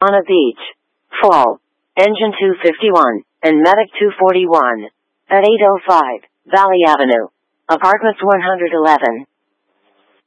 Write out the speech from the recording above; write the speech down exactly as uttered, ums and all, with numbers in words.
On a beach. Fall. Engine two fifty-one, and Medic two forty-one. At eight oh five, Valley Avenue. Apartments one eleven.